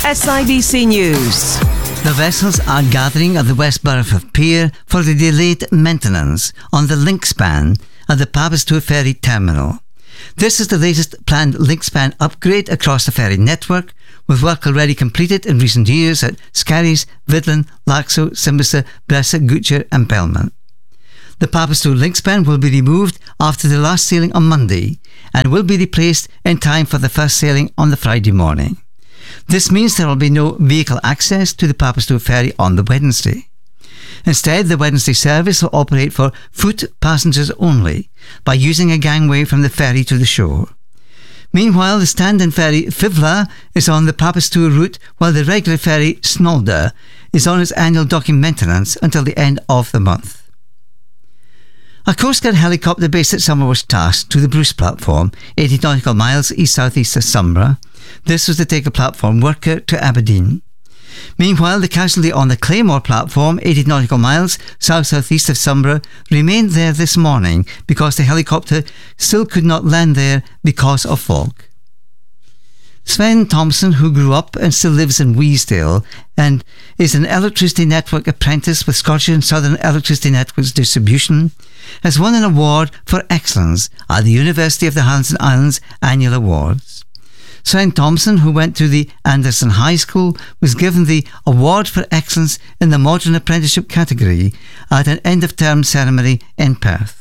SIBC News. The vessels are gathering at the West Burford Pier for the delayed maintenance on the link span at the Papistour Ferry Terminal. This is the latest planned link span upgrade across the ferry network, with work already completed in recent years at Scarries, Vidlin, Laxo, Simbasa, Bressa, Gucher and Belmont. The Papistour link span will be removed after the last sailing on Monday and will be replaced in time for the first sailing on the Friday morning. This means there will be no vehicle access to the Papistour ferry on the Wednesday. Instead, the Wednesday service will operate for foot passengers only by using a gangway from the ferry to the shore. Meanwhile, the stand-in ferry Fivla is on the Papistour route, while the regular ferry Snolda is on its annual docking maintenance until the end of the month. A Coast Guard helicopter based at Summer was tasked to the Bruce platform, 80 nautical miles east-southeast of Sombra. This was to take a platform worker to Aberdeen. Meanwhile, the casualty on the Claymore platform, 80 nautical miles south-southeast of Sombra, remained there this morning because the helicopter still could not land there because of fog. Sven Thompson, who grew up and still lives in Weesdale and is an electricity network apprentice with Scottish and Southern Electricity Networks Distribution, has won an award for excellence at the University of the Highlands and Islands Annual Awards. Sven Thompson, who went to the Anderson High School, was given the Award for Excellence in the Modern Apprenticeship category at an end-of-term ceremony in Perth.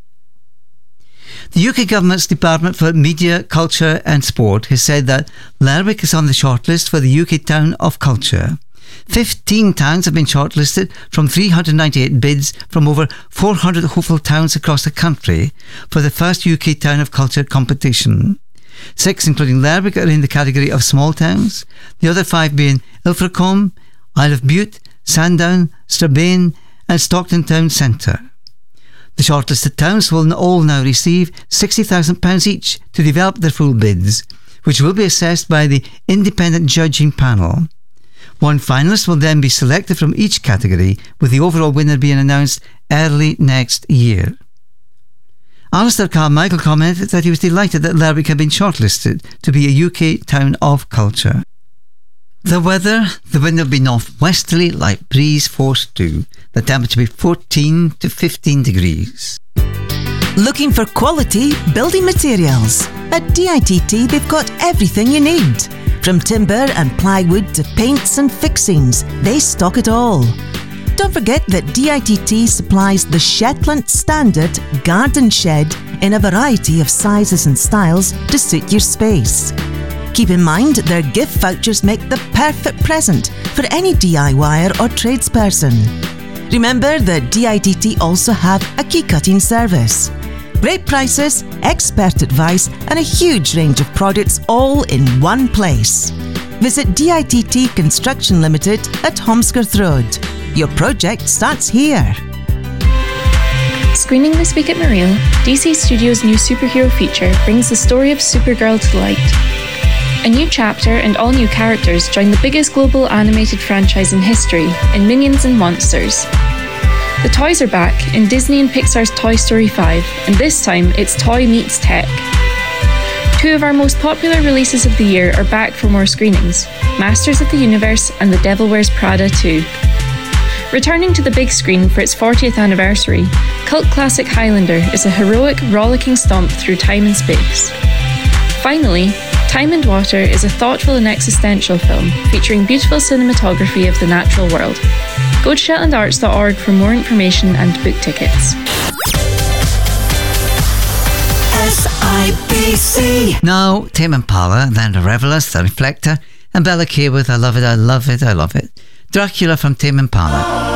The UK Government's Department for Media, Culture and Sport has said that Lerwick is on the shortlist for the UK Town of Culture. 15 towns have been shortlisted from 398 bids from over 400 hopeful towns across the country for the first UK Town of Culture competition. 6, including Lerwick, are in the category of small towns, the other 5 being Ilfracombe, Isle of Bute, Sandown, Strabane and Stockton Town Centre. The shortlisted towns will all now receive £60,000 each to develop their full bids, which will be assessed by the independent judging panel. One finalist will then be selected from each category, with the overall winner being announced early next year. Alistair Carmichael commented that he was delighted that Lerwick had been shortlisted to be a UK Town of Culture. The weather, the wind will be northwesterly, light breeze, force 2. The temperature will be 14 to 15 degrees. Looking for quality building materials? At DITT, they've got everything you need. From timber and plywood to paints and fixings, they stock it all. Don't forget that DITT supplies the Shetland Standard Garden Shed in a variety of sizes and styles to suit your space. Keep in mind their gift vouchers make the perfect present for any DIYer or tradesperson. Remember that DITT also have a key cutting service. Great prices, expert advice and a huge range of products all in one place. Visit DITT Construction Limited at Holmesworth Road. Your project starts here. Screening this week at Mareel, DC Studios' new superhero feature brings the story of Supergirl to light. A new chapter and all new characters join the biggest global animated franchise in history in Minions and Monsters. The toys are back in Disney and Pixar's Toy Story 5, and this time it's toy meets tech. 2 of our most popular releases of the year are back for more screenings, Masters of the Universe and The Devil Wears Prada 2. Returning to the big screen for its 40th anniversary, cult classic Highlander is a heroic, rollicking stomp through time and space. Finally, Time and Water is a thoughtful and existential film featuring beautiful cinematography of the natural world. Go to shetlandarts.org for more information and book tickets. SIBC. Now, Tame Impala, then The Revellers, The Reflector, and Bella Kay with I Love It, I Love It, I Love It. Dracula from Tame Impala.